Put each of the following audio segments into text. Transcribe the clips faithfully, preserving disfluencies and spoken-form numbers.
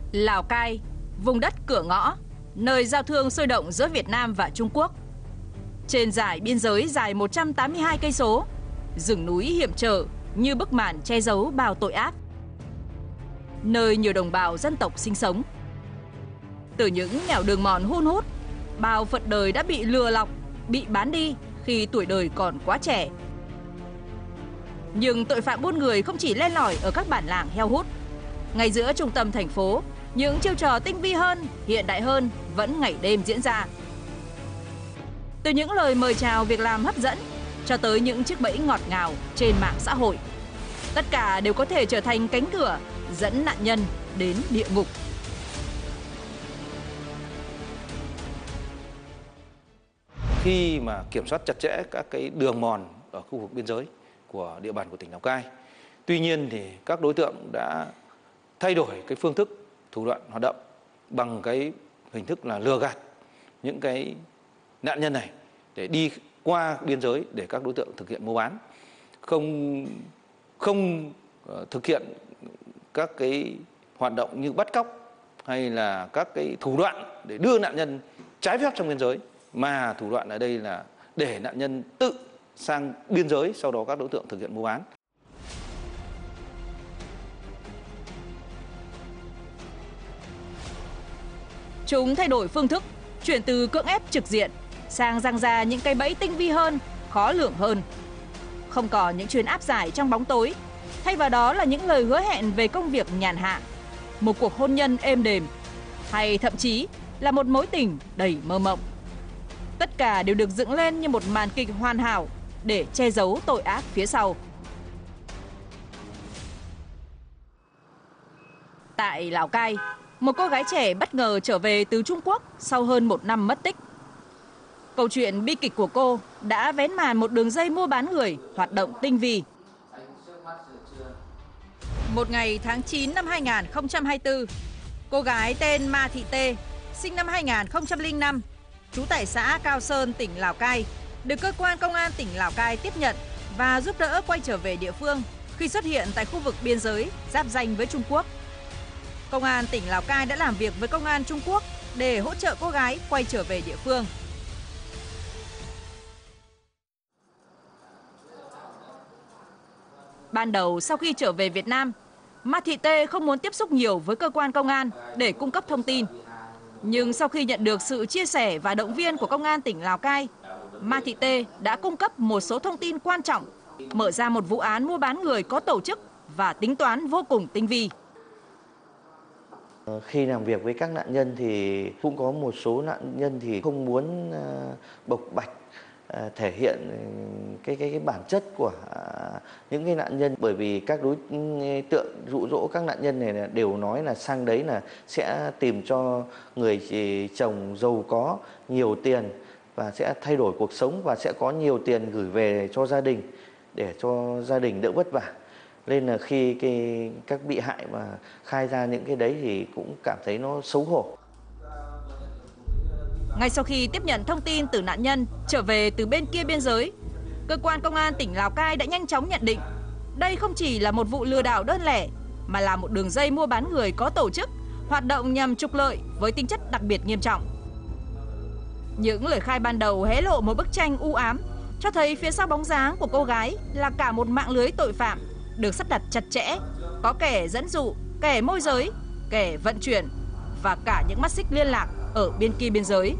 Lào Cai, vùng đất cửa ngõ, nơi giao thương sôi động giữa Việt Nam và Trung Quốc. Trên dải biên giới dài một trăm tám mươi hai cây số, rừng núi hiểm trở như bức màn che giấu bao tội ác. Nơi nhiều đồng bào dân tộc sinh sống. Từ những nẻo đường mòn hun hút, bao phận đời đã bị lừa lọc, bị bán đi khi tuổi đời còn quá trẻ. Nhưng tội phạm buôn người không chỉ len lỏi ở các bản làng heo hút. Ngay giữa trung tâm thành phố, những chiêu trò tinh vi hơn, hiện đại hơn vẫn ngày đêm diễn ra. Từ những lời mời chào việc làm hấp dẫn cho tới những chiếc bẫy ngọt ngào trên mạng xã hội, tất cả đều có thể trở thành cánh cửa dẫn nạn nhân đến địa ngục. Khi mà kiểm soát chặt chẽ các cái đường mòn ở khu vực biên giới của địa bàn của tỉnh Lào Cai, tuy nhiên thì các đối tượng đã thay đổi cái phương thức thủ đoạn hoạt động bằng cái hình thức là lừa gạt những cái nạn nhân này để đi qua biên giới để các đối tượng thực hiện mua bán, không không uh, thực hiện các cái hoạt động như bắt cóc hay là các cái thủ đoạn để đưa nạn nhân trái phép trong biên giới, mà thủ đoạn ở đây là để nạn nhân tự sang biên giới, sau đó các đối tượng thực hiện mua bán. Chúng thay đổi phương thức, chuyển từ cưỡng ép trực diện sang giăng ra những cái bẫy tinh vi hơn, khó lường hơn. Không còn những chuyến áp giải trong bóng tối, thay vào đó là những lời hứa hẹn về công việc nhàn hạ, một cuộc hôn nhân êm đềm, hay thậm chí là một mối tình đầy mơ mộng. Tất cả đều được dựng lên như một màn kịch hoàn hảo để che giấu tội ác phía sau. Tại Lào Cai, một cô gái trẻ bất ngờ trở về từ Trung Quốc sau hơn một năm mất tích. Câu chuyện bi kịch của cô đã vén màn một đường dây mua bán người hoạt động tinh vi. Một ngày tháng chín năm hai nghìn không trăm hai mươi tư, cô gái tên Ma Thị Tê, sinh năm hai nghìn không trăm lẻ năm, trú tại xã Cao Sơn, tỉnh Lào Cai, được cơ quan công an tỉnh Lào Cai tiếp nhận và giúp đỡ quay trở về địa phương khi xuất hiện tại khu vực biên giới giáp ranh với Trung Quốc. Công an tỉnh Lào Cai đã làm việc với công an Trung Quốc để hỗ trợ cô gái quay trở về địa phương. Ban đầu sau khi trở về Việt Nam, Ma Thị Tê không muốn tiếp xúc nhiều với cơ quan công an để cung cấp thông tin. Nhưng sau khi nhận được sự chia sẻ và động viên của công an tỉnh Lào Cai, Ma Thị Tê đã cung cấp một số thông tin quan trọng, mở ra một vụ án mua bán người có tổ chức và tính toán vô cùng tinh vi. Khi làm việc với các nạn nhân thì cũng có một số nạn nhân thì không muốn bộc bạch, thể hiện cái cái cái bản chất của những cái nạn nhân, bởi vì các đối tượng dụ dỗ các nạn nhân này đều nói là sang đấy là sẽ tìm cho người chồng giàu có, nhiều tiền và sẽ thay đổi cuộc sống và sẽ có nhiều tiền gửi về cho gia đình để cho gia đình đỡ vất vả. Nên là khi cái, các bị hại mà khai ra những cái đấy thì cũng cảm thấy nó xấu hổ. Ngay sau khi tiếp nhận thông tin từ nạn nhân trở về từ bên kia biên giới, cơ quan công an tỉnh Lào Cai đã nhanh chóng nhận định đây không chỉ là một vụ lừa đảo đơn lẻ mà là một đường dây mua bán người có tổ chức, hoạt động nhằm trục lợi với tính chất đặc biệt nghiêm trọng. Những lời khai ban đầu hé lộ một bức tranh u ám, cho thấy phía sau bóng dáng của cô gái là cả một mạng lưới tội phạm được sắp đặt chặt chẽ, có kẻ dẫn dụ, kẻ môi giới, kẻ vận chuyển và cả những mắt xích liên lạc ở bên kia biên giới.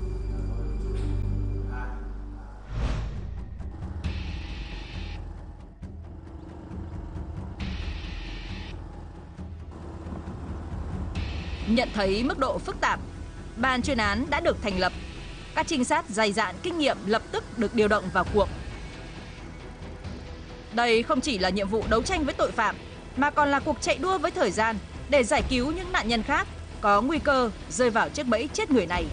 Nhận thấy mức độ phức tạp, ban chuyên án đã được thành lập. Các trinh sát dày dạn kinh nghiệm lập tức được điều động vào cuộc. Đây không chỉ là nhiệm vụ đấu tranh với tội phạm, mà còn là cuộc chạy đua với thời gian để giải cứu những nạn nhân khác có nguy cơ rơi vào chiếc bẫy chết người này.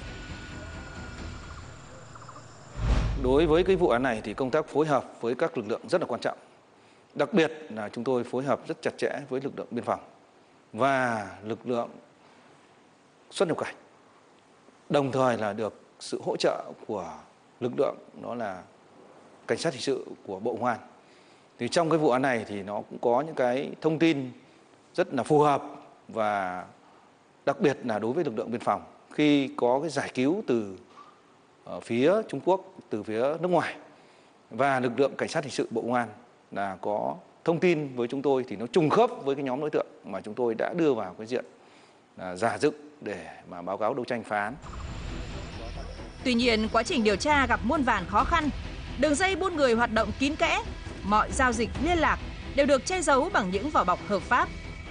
Đối với cái vụ án này thì công tác phối hợp với các lực lượng rất là quan trọng. Đặc biệt là chúng tôi phối hợp rất chặt chẽ với lực lượng biên phòng và lực lượng xuất nhập cảnh. Đồng thời là được sự hỗ trợ của lực lượng đó là cảnh sát hình sự của Bộ Công an. Thì trong cái vụ án này thì nó cũng có những cái thông tin rất là phù hợp và đặc biệt là đối với lực lượng biên phòng khi có cái giải cứu từ phía Trung Quốc, từ phía nước ngoài, và lực lượng cảnh sát hình sự Bộ Công an là có thông tin với chúng tôi thì nó trùng khớp với cái nhóm đối tượng mà chúng tôi đã đưa vào cái diện là giả dựng để mà báo cáo đấu tranh phá án. Tuy nhiên, quá trình điều tra gặp muôn vàn khó khăn, đường dây buôn người hoạt động kín kẽ, mọi giao dịch liên lạc đều được che giấu bằng những vỏ bọc hợp pháp.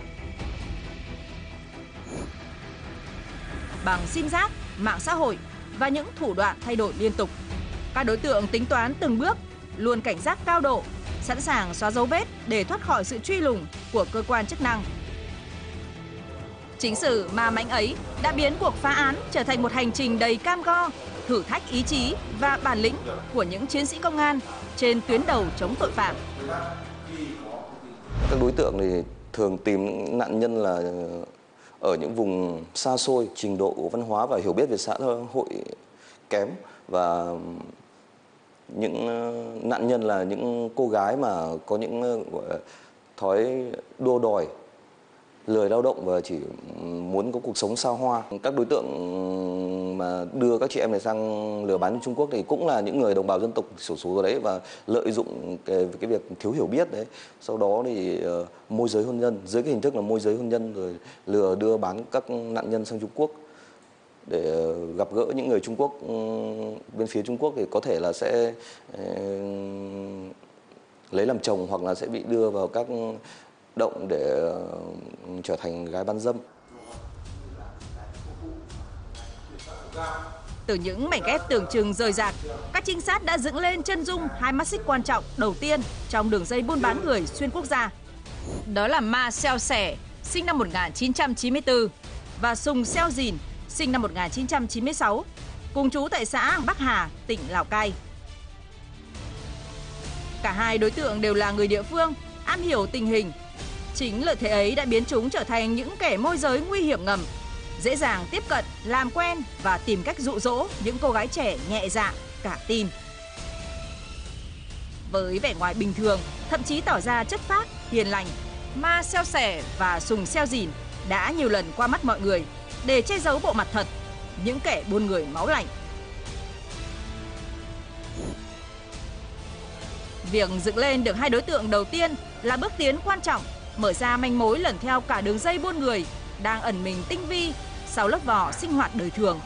Bằng sim giác, mạng xã hội và những thủ đoạn thay đổi liên tục, các đối tượng tính toán từng bước, luôn cảnh giác cao độ, sẵn sàng xóa dấu vết để thoát khỏi sự truy lùng của cơ quan chức năng. Chính sự ma mãnh ấy đã biến cuộc phá án trở thành một hành trình đầy cam go, thử thách ý chí và bản lĩnh của những chiến sĩ công an trên tuyến đầu chống tội phạm. Các đối tượng thì thường tìm nạn nhân là ở những vùng xa xôi, trình độ văn hóa và hiểu biết về xã hội kém, và những nạn nhân là những cô gái mà có những thói đua đòi, lười lao động và chỉ muốn có cuộc sống xa hoa. Các đối tượng mà đưa các chị em này sang lừa bán Trung Quốc thì cũng là những người đồng bào dân tộc thiểu số đấy, và lợi dụng cái, cái việc thiếu hiểu biết đấy, sau đó thì uh, môi giới hôn nhân dưới cái hình thức là môi giới hôn nhân, rồi lừa đưa bán các nạn nhân sang Trung Quốc để uh, gặp gỡ những người Trung Quốc um, bên phía Trung Quốc thì có thể là sẽ uh, lấy làm chồng hoặc là sẽ bị đưa vào các động để uh, trở thành gái bán dâm. Từ những mảnh ghép tưởng chừng rời rạc, các trinh sát đã dựng lên chân dung hai mắt xích quan trọng đầu tiên trong đường dây buôn bán người xuyên quốc gia. Đó là Ma Xeo Sẻ, sinh năm một nghìn chín trăm chín mươi tư, và Sùng Xeo Dìn, sinh năm một nghìn chín trăm chín mươi sáu, cùng trú tại xã Bắc Hà, tỉnh Lào Cai. Cả hai đối tượng đều là người địa phương, am hiểu tình hình. Chính lợi thế ấy đã biến chúng trở thành những kẻ môi giới nguy hiểm ngầm, dễ dàng tiếp cận, làm quen và tìm cách dụ dỗ những cô gái trẻ nhẹ dạ, cả tin. Với vẻ ngoài bình thường, thậm chí tỏ ra chất phác, hiền lành, Ma Xeo Sẻ và Sùng Xeo Dìn đã nhiều lần qua mắt mọi người để che giấu bộ mặt thật, những kẻ buôn người máu lạnh. Việc dựng lên được hai đối tượng đầu tiên là bước tiến quan trọng, mở ra manh mối lần theo cả đường dây buôn người đang ẩn mình tinh vi sau lớp vỏ sinh hoạt đời thường.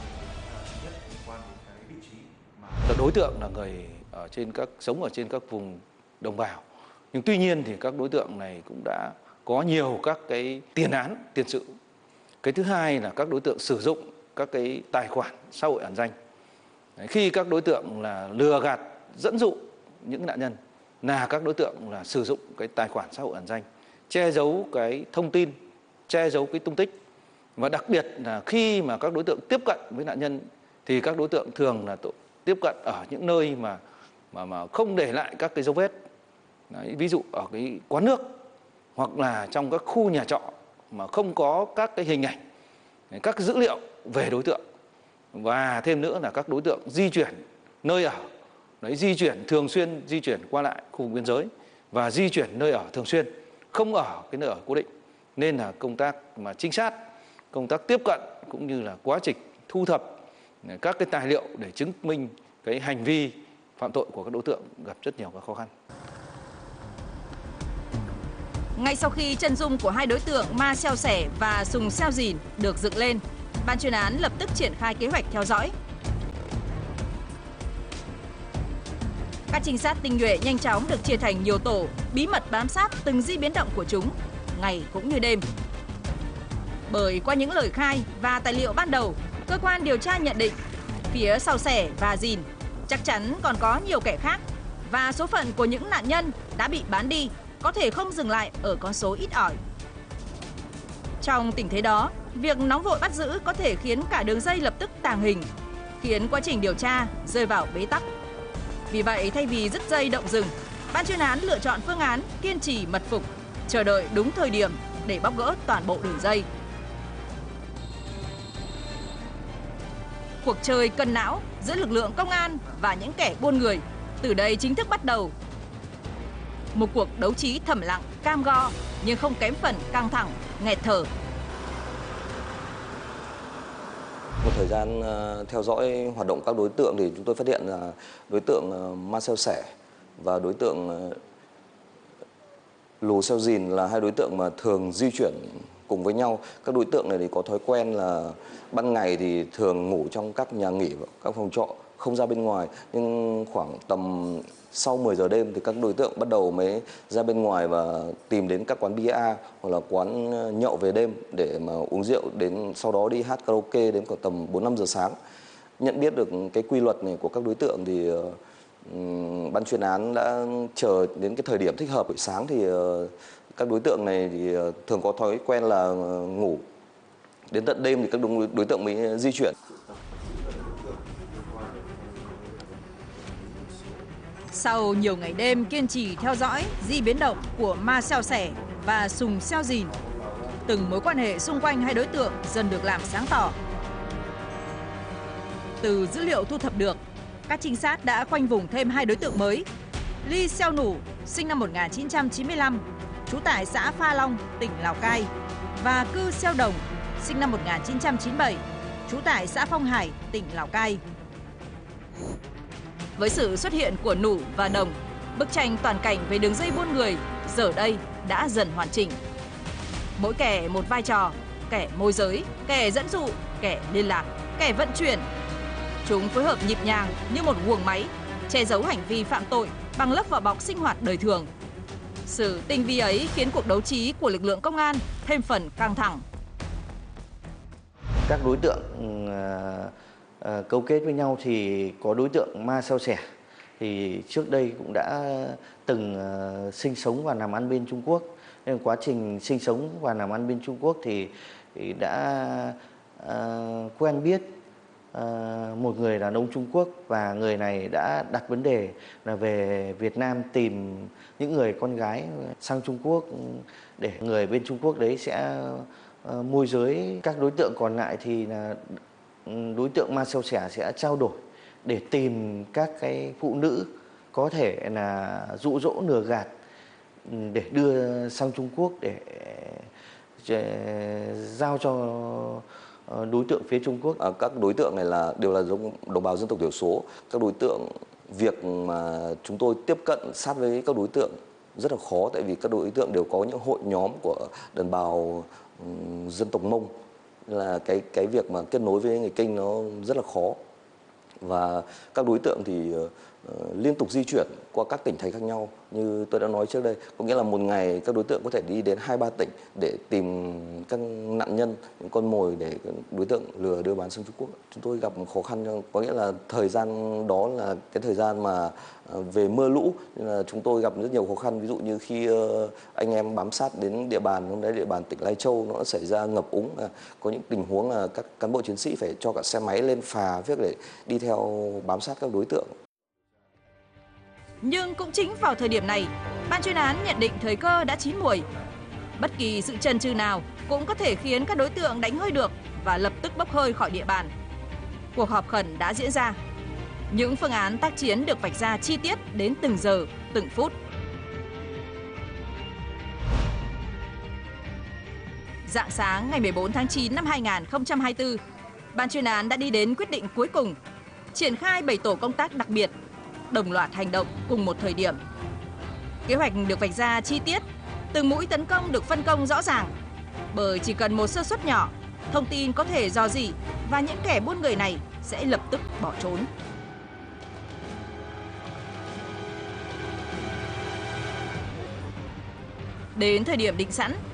Đối tượng là người ở trên các sống ở trên các vùng đồng bào, nhưng tuy nhiên thì các đối tượng này cũng đã có nhiều các cái tiền án tiền sự. Cái thứ hai là các đối tượng sử dụng các cái tài khoản xã hội ẩn danh. Đấy, khi các đối tượng là lừa gạt dẫn dụ những nạn nhân là các đối tượng là sử dụng cái tài khoản xã hội ẩn danh, che giấu cái thông tin, che giấu cái tung tích. Và đặc biệt là khi mà các đối tượng tiếp cận với nạn nhân thì các đối tượng thường là tiếp cận ở những nơi mà mà mà không để lại các cái dấu vết. Đấy, ví dụ ở cái quán nước hoặc là trong các khu nhà trọ mà không có các cái hình ảnh, các dữ liệu về đối tượng. Và thêm nữa là các đối tượng di chuyển nơi ở, đấy, di chuyển thường xuyên, di chuyển qua lại khu vực biên giới và di chuyển nơi ở thường xuyên, không ở cái nơi ở cố định. Nên là công tác mà trinh sát, công tác tiếp cận cũng như là quá trình thu thập các cái tài liệu để chứng minh cái hành vi phạm tội của các đối tượng gặp rất nhiều các khó khăn. Ngay sau khi chân dung của hai đối tượng Ma Xeo Sẻ và Sùng Xeo Dìn được dựng lên, ban chuyên án lập tức triển khai kế hoạch theo dõi. Các trinh sát tinh nhuệ nhanh chóng được chia thành nhiều tổ, bí mật bám sát từng di biến động của chúng, ngày cũng như đêm. Bởi qua những lời khai và tài liệu ban đầu, cơ quan điều tra nhận định phía sau Sẻ và Dìn chắc chắn còn có nhiều kẻ khác, và số phận của những nạn nhân đã bị bán đi có thể không dừng lại ở con số ít ỏi. Trong tình thế đó, việc nóng vội bắt giữ có thể khiến cả đường dây lập tức tàng hình, khiến quá trình điều tra rơi vào bế tắc. Vì vậy, thay vì dứt dây động rừng, ban chuyên án lựa chọn phương án kiên trì mật phục, chờ đợi đúng thời điểm để bóc gỡ toàn bộ đường dây. Cuộc chơi cân não giữa lực lượng công an và những kẻ buôn người từ đây chính thức bắt đầu. Một cuộc đấu trí thầm lặng, cam go nhưng không kém phần căng thẳng, nghẹt thở. Một thời gian ờ, theo dõi hoạt động các đối tượng thì chúng tôi phát hiện là đối tượng ờ, Marcel Sẻ và đối tượng ờ, Lù Xeo Dìn là hai đối tượng mà thường di chuyển cùng với nhau. Các đối tượng này thì có thói quen là ban ngày thì thường ngủ trong các nhà nghỉ và các phòng trọ, không ra bên ngoài. Nhưng khoảng tầm sau mười giờ đêm thì các đối tượng bắt đầu mới ra bên ngoài và tìm đến các quán bia hoặc là quán nhậu về đêm để mà uống rượu, đến sau đó đi hát karaoke đến khoảng tầm bốn năm giờ sáng. Nhận biết được cái quy luật này của các đối tượng thì um, ban chuyên án đã chờ đến cái thời điểm thích hợp. Buổi sáng thì uh, các đối tượng này thì uh, thường có thói quen là uh, ngủ. Đến tận đêm thì các đối tượng mới di chuyển. Sau nhiều ngày đêm kiên trì theo dõi di biến động của Marcel Sẻ và Sùng Xeo Dìn, từng mối quan hệ xung quanh hai đối tượng dần được làm sáng tỏ. Từ dữ liệu thu thập được, các trinh sát đã khoanh vùng thêm hai đối tượng mới. Ly Xeo Nủ, sinh năm một nghìn chín trăm chín mươi lăm, trú tại xã Pha Long, tỉnh Lào Cai, và Cư Xeo Đồng, sinh năm một nghìn chín trăm chín mươi bảy, trú tại xã Phong Hải, tỉnh Lào Cai. Với sự xuất hiện của Nủ và Đồng, bức tranh toàn cảnh về đường dây buôn người giờ đây đã dần hoàn chỉnh. Mỗi kẻ một vai trò, kẻ môi giới, kẻ dẫn dụ, kẻ liên lạc, kẻ vận chuyển. Chúng phối hợp nhịp nhàng như một guồng máy, che giấu hành vi phạm tội bằng lớp vỏ bọc sinh hoạt đời thường. Sự tinh vi ấy khiến cuộc đấu trí của lực lượng công an thêm phần căng thẳng. Các đối tượng uh, uh, cấu kết với nhau thì có đối tượng Marcel Sẻ thì trước đây cũng đã từng uh, sinh sống và làm ăn bên Trung Quốc. Nên quá trình sinh sống và làm ăn bên Trung Quốc thì, thì đã uh, quen biết uh, một người đàn ông Trung Quốc, và người này đã đặt vấn đề là về Việt Nam tìm những người con gái sang Trung Quốc để người bên Trung Quốc đấy sẽ uh, môi giới. Các đối tượng còn lại thì là đối tượng Marcel Sẻ sẽ trao đổi để tìm các cái phụ nữ có thể là dụ dỗ lừa gạt để đưa sang Trung Quốc để, để giao cho đối tượng phía Trung Quốc. À, các đối tượng này là đều là đồng bào dân tộc thiểu số. Các đối tượng, việc mà chúng tôi tiếp cận sát với các đối tượng rất là khó, tại vì các đối tượng đều có những hội nhóm của đồng bào um, dân tộc Mông, là cái cái việc mà kết nối với người Kinh nó rất là khó. Và các đối tượng thì uh, liên tục di chuyển qua các tỉnh thành khác nhau như tôi đã nói trước đây, có nghĩa là một ngày các đối tượng có thể đi đến hai ba tỉnh để tìm các nạn nhân, những con mồi để đối tượng lừa đưa bán sang Trung Quốc. Chúng tôi gặp khó khăn, có nghĩa là thời gian đó là cái thời gian mà về mưa lũ, nên là chúng tôi gặp rất nhiều khó khăn. Ví dụ như khi anh em bám sát đến địa bàn, hôm đấy địa bàn tỉnh Lai Châu nó đã xảy ra ngập úng, có những tình huống là các cán bộ chiến sĩ phải cho cả xe máy lên phà viết để đi theo bám sát các đối tượng. Nhưng cũng chính vào thời điểm này, ban chuyên án nhận định thời cơ đã chín muồi. Bất kỳ sự chần chừ nào cũng có thể khiến các đối tượng đánh hơi được và lập tức bốc hơi khỏi địa bàn. Cuộc họp khẩn đã diễn ra. Những phương án tác chiến được vạch ra chi tiết đến từng giờ, từng phút. Rạng sáng ngày mười bốn tháng chín năm hai nghìn không trăm hai mươi tư, ban chuyên án đã đi đến quyết định cuối cùng, triển khai bảy tổ công tác đặc biệt, đồng loạt hành động cùng một thời điểm. Kế hoạch được vạch ra chi tiết, từng mũi tấn công được phân công rõ ràng, bởi chỉ cần một sơ suất nhỏ, thông tin có thể rò rỉ và những kẻ buôn người này sẽ lập tức bỏ trốn. Đến thời điểm định sẵn,